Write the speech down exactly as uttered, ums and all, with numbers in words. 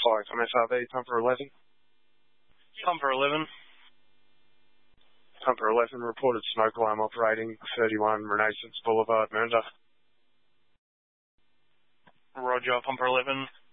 Flight from S R B, Pumper eleven. Pumper eleven. Pumper eleven, reported smoke alarm operating thirty-one Renaissance Boulevard, Mernda. Roger, Pumper eleven.